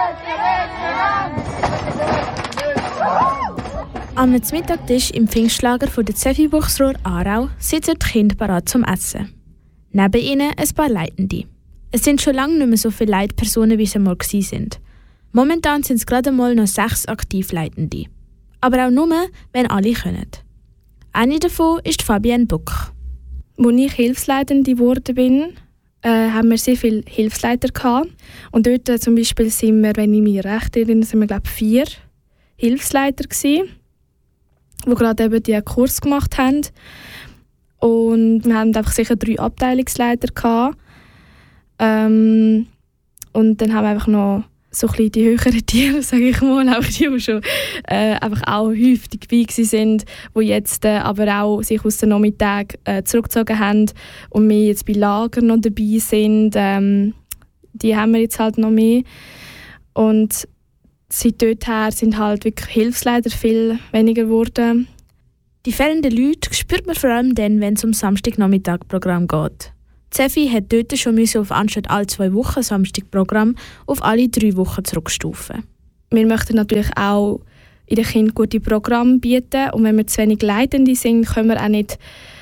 Am Mittagstisch im Pfingstlager der Zevi Buchsrohr Aarau sitzen die Kinder bereit zum Essen. Neben ihnen ein paar Leitende. Es sind schon lange nicht mehr so viele Leitpersonen, wie es einmal waren. Momentan sind es gerade mal noch 6 Aktivleitende. Aber auch nur, wenn alle können. Eine davon ist Fabienne Buck. Als ich Hilfsleitende geworden bin, haben wir sehr viele Hilfsleiter gehabt. Und dort zum Beispiel sind wir, wenn ich mich recht erinnere, sind wir, glaube ich, 4 Hilfsleiter gewesen, die gerade eben diesen Kurs gemacht haben. Und wir haben einfach sicher 3 Abteilungsleiter gehabt. Und dann haben wir einfach noch so ein bisschen die höheren Tiere, sage ich mal, auch die schon einfach auch häufig dabei sind, die jetzt aber auch sich aus den Nachmittagen zurückgezogen haben und wir jetzt bei Lagern noch dabei sind. Die haben wir jetzt halt noch mehr. Und seit dorthin sind halt wirklich Hilfsleiter viel weniger geworden. Die fehlenden Leute spürt man vor allem dann, wenn es um Samstagnachmittag-Programm geht. Zevi hat dort schon auf anstatt alle 2 Wochen Samstagprogramm auf alle 3 Wochen zurückstufen. Wir möchten natürlich auch in den Kindern gute Programme bieten. Und wenn wir zu wenig Leitende sind, können wir auch nicht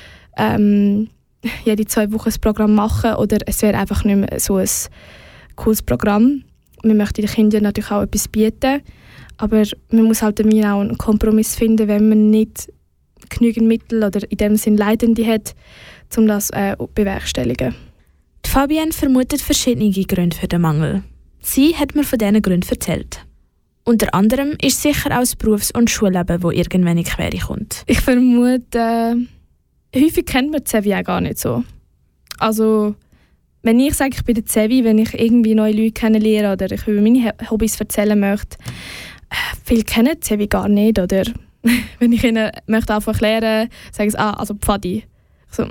jede 2 Wochen ein Programm machen. Oder es wäre einfach nicht mehr so ein cooles Programm. Wir möchten den Kindern natürlich auch etwas bieten. Aber man muss halt auch einen Kompromiss finden, wenn man nicht genügend Mittel oder in dem Sinne Leitende hat, um das zu bewerkstelligen. Die Fabienne vermutet verschiedene Gründe für den Mangel. Sie hat mir von diesen Gründen erzählt. Unter anderem ist sicher auch das Berufs- und Schulleben, das irgendwann in die Quere kommt. Ich vermute, häufig kennt man die Zevi auch gar nicht so. Also, wenn ich sage, ich bin der Zevi, wenn ich irgendwie neue Leute kennenlerne oder ich über meine Hobbys erzählen möchte, viele kennen die Zevi gar nicht. Oder wenn ich ihnen möchte einfach erklären, sage ich also Pfadi. So,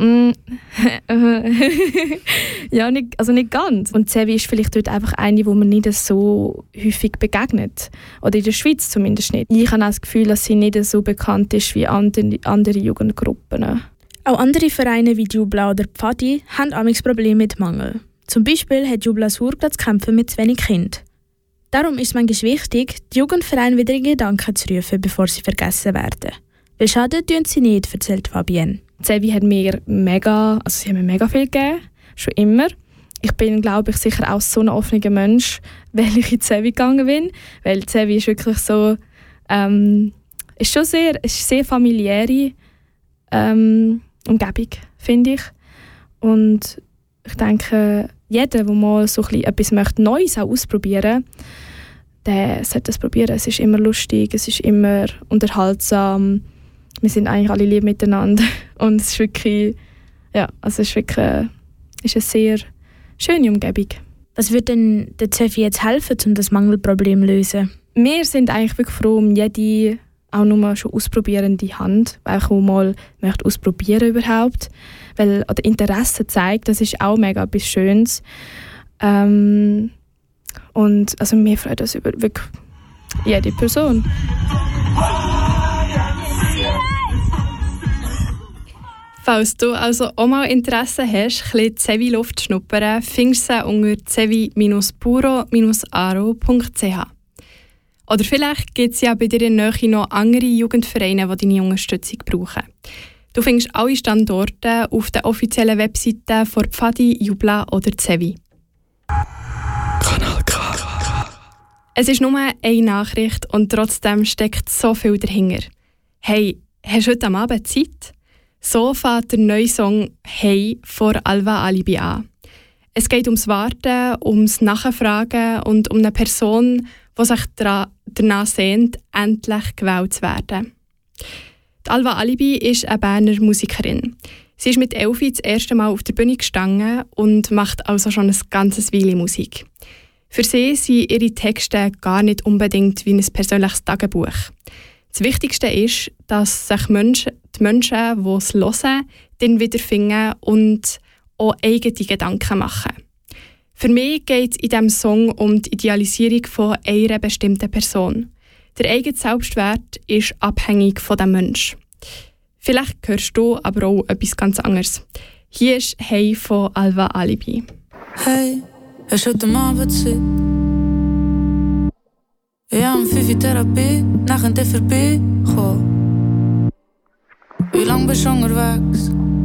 ja, nicht ganz. Und Zevi ist vielleicht dort einfach eine, wo man nicht so häufig begegnet. Oder in der Schweiz zumindest nicht. Ich habe auch das Gefühl, dass sie nicht so bekannt ist wie andere Jugendgruppen. Auch andere Vereine wie Jubla oder Pfadi haben amigs Probleme mit Mangel. Zum Beispiel hat Jubla Surgla zu kämpfen mit zu wenig Kindern. Darum ist es manchmal wichtig, die Jugendvereine wieder in Gedanken zu rufen, bevor sie vergessen werden. Weil schaden tun sie nicht, erzählt Fabienne. Zevi hat mir mega viel gegeben, schon immer. Ich bin, glaube ich, sicher auch so ein offener Mensch, weil ich in Zevi gegangen bin. Weil Zevi ist wirklich so, ist sehr familiäre Umgebung, finde ich. Und ich denke, jeder, der mal so etwas Neues auch ausprobieren möchte, der sollte das probieren. Es ist immer lustig, es ist immer unterhaltsam. Wir sind eigentlich alle lieb miteinander. Und es ist wirklich, ist eine sehr schöne Umgebung. Was würde denn der Zevi jetzt helfen, um das Mangelproblem zu lösen? Wir sind eigentlich wirklich froh um jede, auch nur schon ausprobierende Hand, auch mal möchte ausprobieren überhaupt. Weil oder Interesse zeigt, das ist auch mega etwas Schönes. Und also mir freut das über wirklich jede Person. Falls du also auch mal Interesse hast, ein bisschen Zevi-Luft zu schnuppern, findest du sie unter zevi-puro-aro.ch. Oder vielleicht gibt es ja bei dir in der Nähe noch andere Jugendvereine, die deine Unterstützung brauchen. Du findest alle Standorte auf den offiziellen Webseiten von Pfadi, Jubla oder Zevi. Kanal K. Es ist nur eine Nachricht und trotzdem steckt so viel dahinter. Hey, hast du heute am Abend Zeit? So fängt der neue Song «Hey» von Alva Alibi an. Es geht ums Warten, ums Nachfragen und um eine Person, die sich danach sehnt, endlich gewählt zu werden. Die Alva Alibi ist eine Berner Musikerin. Sie ist mit 11 das erste Mal auf der Bühne gestanden und macht also schon ein ganzes Weile Musik. Für sie sind ihre Texte gar nicht unbedingt wie ein persönliches Tagebuch. Das Wichtigste ist, dass sich die Menschen, die es hören, dann wiederfinden und auch eigene Gedanken machen. Für mich geht es in diesem Song um die Idealisierung von einer bestimmten Person. Der eigene Selbstwert ist abhängig von dem Menschen. Vielleicht hörst du aber auch etwas ganz anderes. Hier ist «Hey» von Alva Alibi. Hey, hast du heute Abend Zeit? 5 in Therapie, nachher vorbei kommen. Wie lang bist du unterwegs?